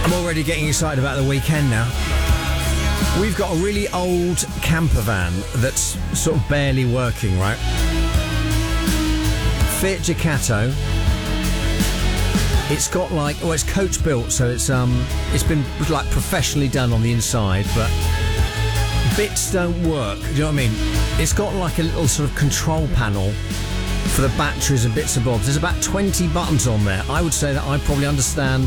I'm already getting excited about the weekend now. We've got a really old camper van that's sort of barely working, right? Fiat Ducato. It's got it's coach built, so it's been like professionally done on the inside, but bits don't work. Do you know what I mean? It's got like a little sort of control panel for the batteries and bits and bobs. There's about 20 buttons on there. I would say that I probably understand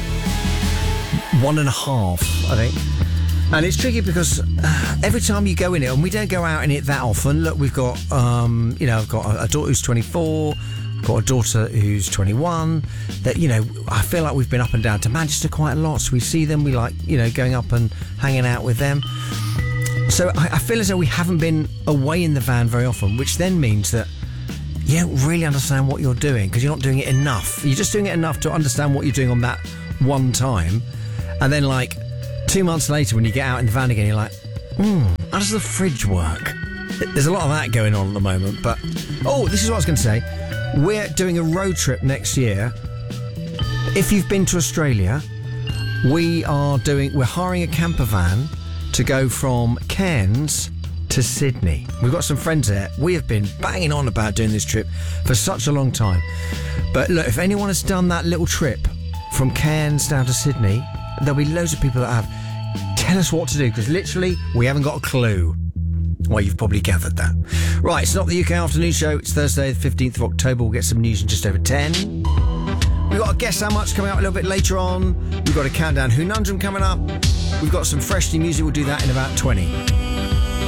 1.5, I think. And it's tricky because every time you go in it, and we don't go out in it that often. Look, we've got, I've got a daughter who's 24, got a daughter who's 21. That, I feel like we've been up and down to Manchester quite a lot. So we see them, we like, going up and hanging out with them. So I feel as though we haven't been away in the van very often, which then means that you don't really understand what you're doing because you're not doing it enough. You're just doing it enough to understand what you're doing on that one time. And then 2 months later when you get out in the van again, you're like, how does the fridge work? There's a lot of that going on at the moment. But, this is what I was going to say. We're doing a road trip next year. If you've been to Australia, we're hiring a camper van to go from Cairns to Sydney. We've got some friends there. We have been banging on about doing this trip for such a long time. But look, if anyone has done that little trip from Cairns down to Sydney, there'll be loads of people that have. Tell us what to do, because literally we haven't got a clue. Well, you've probably gathered that. Right, it's not the UK Afternoon Show. It's Thursday, the 15th of October. We'll get some news in just over 10. We've got a Guess How Much coming up a little bit later on. We've got a Countdown Whonundrum coming up. We've got some fresh new music. We'll do that in about 20.